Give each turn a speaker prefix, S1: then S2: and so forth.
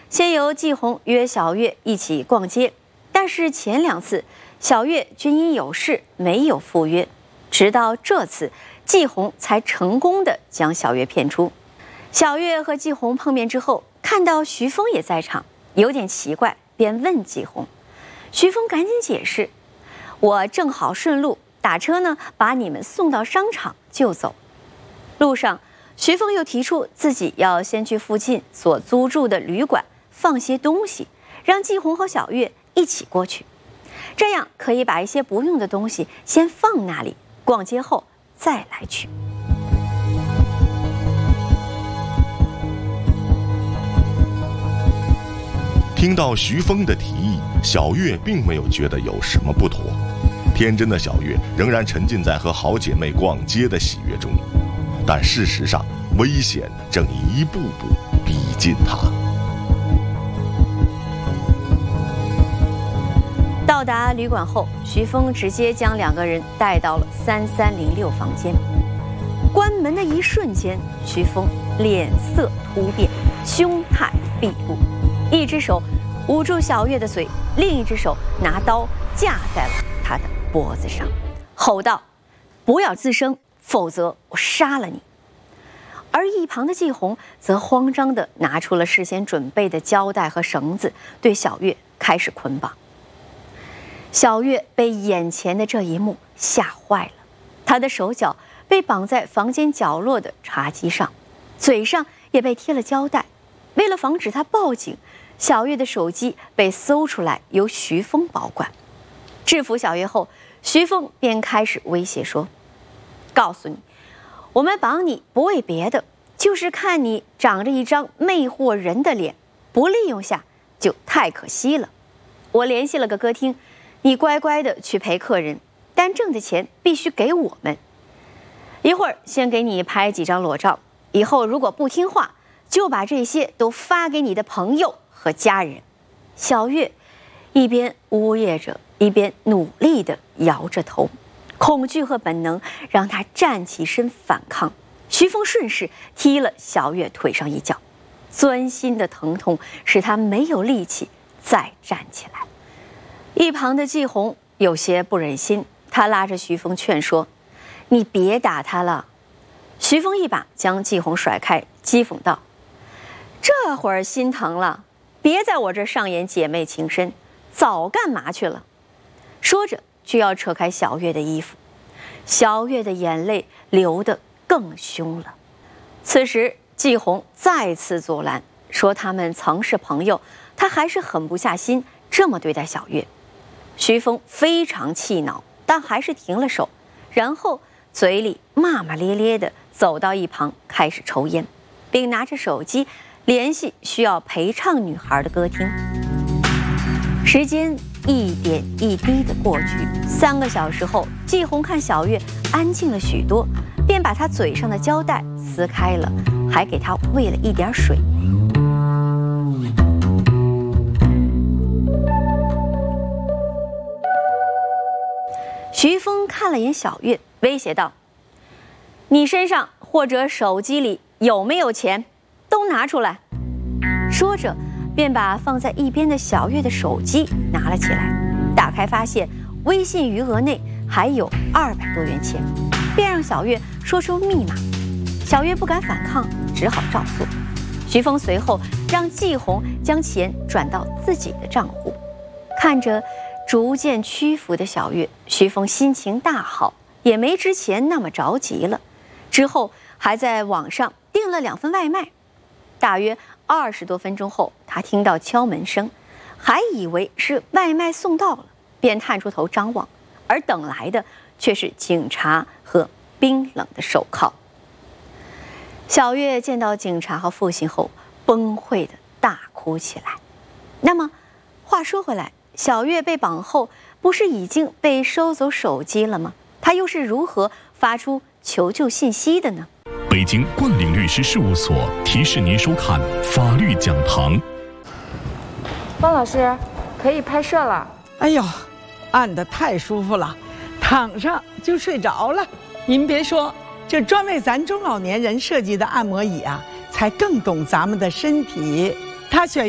S1: 先由季红约小月一起逛街，但是前2次小月均因有事没有赴约，直到这次季红才成功的将小月骗出。小月和季红碰面之后，看到徐峰也在场，有点奇怪，便问季红。徐峰赶紧解释：“我正好顺路，打车呢，把你们送到商场就走。”路上，徐峰又提出自己要先去附近所租住的旅馆放些东西，让季红和小月一起过去，这样可以把一些不用的东西先放那里，逛街后再来取。
S2: 听到徐峰的提议，小月并没有觉得有什么不妥。天真的小月仍然沉浸在和好姐妹逛街的喜悦中，但事实上，危险正一步步逼近她。
S1: 到达旅馆后，徐峰直接将2个人带到了3306房间。关门的一瞬间，徐峰脸色突变，凶态毕露，一只手捂住小月的嘴，另一只手拿刀架在了她的脖子上，吼道：“不要吱声，否则我杀了你！”而一旁的季红则慌张地拿出了事先准备的胶带和绳子，对小月开始捆绑。小月被眼前的这一幕吓坏了，她的手脚被绑在房间角落的茶几上，嘴上也被贴了胶带。为了防止她报警，小月的手机被搜出来，由徐峰保管。制服小月后，徐峰便开始威胁说：“告诉你，我们绑你不为别的，就是看你长着一张魅惑人的脸，不利用下就太可惜了。我联系了个歌厅，你乖乖的去陪客人，但挣的钱必须给我们。一会儿先给你拍几张裸照，以后如果不听话，就把这些都发给你的朋友和家人。”小月一边呜咽着，一边努力地摇着头，恐惧和本能让她站起身反抗。徐峰顺势踢了小月腿上一脚，钻心的疼痛使她没有力气再站起来。一旁的季红有些不忍心，他拉着徐峰劝说：“你别打他了。”徐峰一把将季红甩开，讥讽道：“这会儿心疼了，别在我这上演姐妹情深，早干嘛去了？”说着就要扯开小月的衣服，小月的眼泪流得更凶了。此时季红再次阻拦，说他们曾是朋友，他还是狠不下心这么对待小月。徐峰非常气恼，但还是停了手，然后嘴里骂骂咧咧地走到一旁开始抽烟，并拿着手机联系需要陪唱女孩的歌厅。时间一点一滴地过去，3个小时后，季红看小月安静了许多，便把她嘴上的胶带撕开了，还给她喂了一点水。徐峰看了眼小月，威胁道：“你身上或者手机里有没有钱，都拿出来。”说着便把放在一边的小月的手机拿了起来，打开发现微信余额内还有200多元钱，便让小月说出密码。小月不敢反抗，只好照做。徐峰随后让季红将钱转到自己的账户。看着逐渐屈服的小月，徐峰心情大好，也没之前那么着急了。之后还在网上订了2份外卖。大约20多分钟后，他听到敲门声，还以为是外卖送到了，便探出头张望，而等来的却是警察和冰冷的手铐。小月见到警察和父亲后，崩溃地大哭起来。那么话说回来，小月被绑后不是已经被收走手机了吗？她又是如何发出求救信息的呢？
S3: 北京冠岭律师事务所提示您收看法律讲堂。
S4: 方老师，可以拍摄了。
S5: 哎呦，按得太舒服了，躺上就睡着了。您别说，这专为咱中老年人设计的按摩椅啊，才更懂咱们的身体。它选